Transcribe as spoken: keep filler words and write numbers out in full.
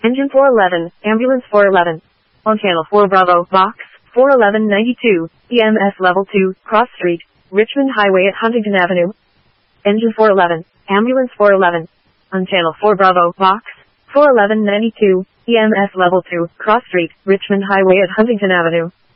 Engine four eleven, Ambulance four eleven. On Channel four Bravo, Box four eleven ninety-two, E M S Level two, Cross Street, Richmond Highway at Huntington Avenue. Engine four eleven, Ambulance four eleven. On Channel four Bravo, Box four eleven ninety-two, E M S Level two, Cross Street, Richmond Highway at Huntington Avenue.